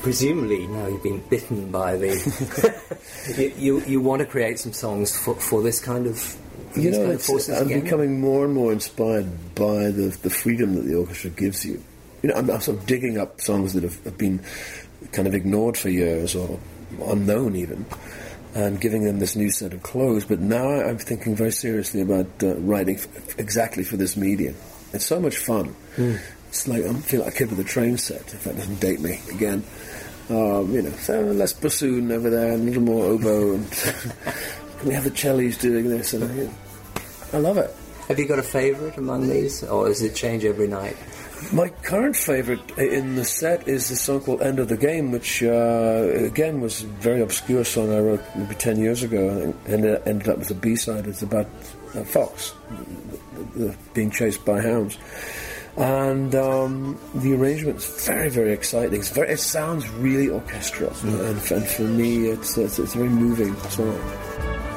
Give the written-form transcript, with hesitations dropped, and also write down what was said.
presumably now you've been bitten by the... you want to create some songs for this kind of... I'm becoming more and more inspired by the freedom that the orchestra gives you. I'm sort of digging up songs that have been kind of ignored for years or unknown even, and giving them this new set of clothes. But now I'm thinking very seriously about writing exactly for this medium. It's so much fun. It's like I feel like a kid with a train set, if that doesn't date me again. So less bassoon over there and a little more oboe, and can we have the cellos doing this? And I love it. Have you got a favourite among these, or does it change every night? My current favourite in the set is the song called End of the Game, which again was a very obscure song I wrote maybe 10 years ago, and it ended up with a B-side. It's about a fox being chased by hounds. And the arrangement's very, very exciting. It sounds really orchestral, and for me it's a very moving song.